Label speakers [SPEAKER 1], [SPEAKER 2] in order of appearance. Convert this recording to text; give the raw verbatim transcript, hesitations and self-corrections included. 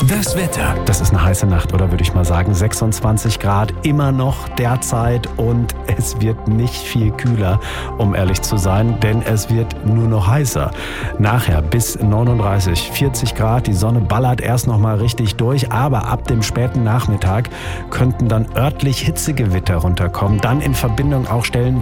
[SPEAKER 1] Das Wetter.
[SPEAKER 2] Das ist eine heiße Nacht, oder würde ich mal sagen. sechsundzwanzig Grad immer noch derzeit und es wird nicht viel kühler, um ehrlich zu sein, denn es wird nur noch heißer. Nachher bis neununddreißig, vierzig Grad, die Sonne ballert erst noch mal richtig durch, aber ab dem späten Nachmittag könnten dann örtlich Hitzegewitter runterkommen, dann in Verbindung auch Stellen